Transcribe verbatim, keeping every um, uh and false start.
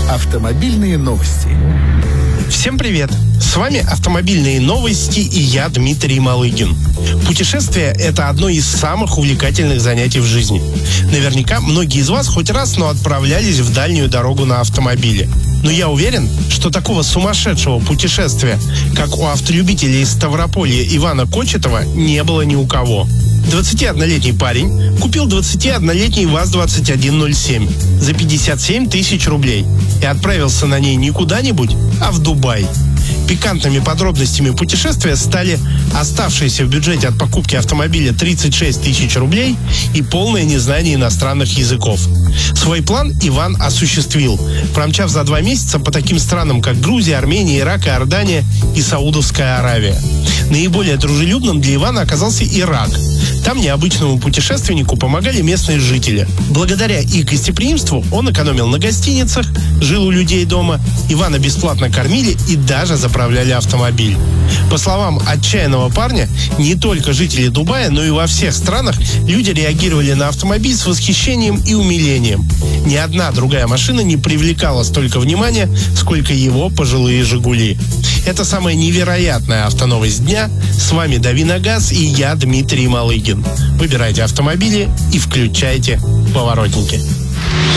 Автомобильные новости. Всем привет! С вами «Автомобильные новости» и я, Дмитрий Малыгин. Путешествие – это одно из самых увлекательных занятий в жизни. Наверняка многие из вас хоть раз, но отправлялись в дальнюю дорогу на автомобиле. Но я уверен, что такого сумасшедшего путешествия, как у автолюбителя из Ставрополья Ивана Кочетова, не было ни у кого. двадцатиоднолетний парень купил двадцатиоднолетний ВАЗ двадцать один ноль семь за пятьдесят семь тысяч рублей и отправился на ней не куда-нибудь, а в Дубай. Пикантными подробностями путешествия стали оставшиеся в бюджете от покупки автомобиля тридцать шесть тысяч рублей и полное незнание иностранных языков. Свой план Иван осуществил, промчав за два месяца по таким странам, как Грузия, Армения, Ирак, Иордания и Саудовская Аравия. Наиболее дружелюбным для Ивана оказался Ирак. Там необычному путешественнику помогали местные жители. Благодаря их гостеприимству он экономил на гостиницах, жил у людей дома, Ивана бесплатно кормили и даже заправляли автомобиль. По словам отчаянного парня, не только жители Дубая, но и во всех странах люди реагировали на автомобиль с восхищением и умилением. Ни одна другая машина не привлекала столько внимания, сколько его пожилые «Жигули». Это самая невероятная автоновость дня. С вами «Дави на газ» и я, Дмитрий Малыгин. Выбирайте автомобили и включайте поворотники.